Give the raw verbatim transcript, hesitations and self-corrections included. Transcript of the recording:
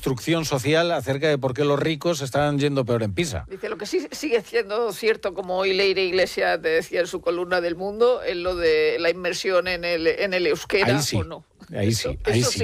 construcción social acerca de por qué los ricos están yendo peor en PISA. Dice, lo que sí sigue siendo cierto, como hoy Leire Iglesias te decía en su columna del Mundo, es lo de la inmersión en el, en el euskera, ahí sí, o no. Ahí eso, sí, ahí eso sí.